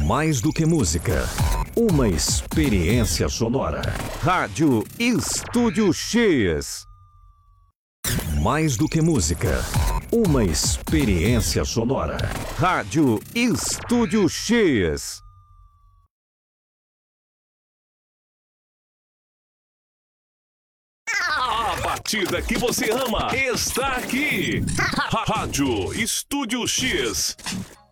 Mais do que música, uma experiência sonora. Rádio Estúdio X. Mais do que música, uma experiência sonora. Rádio Estúdio X. A batida que você ama está aqui. Rádio Estúdio X.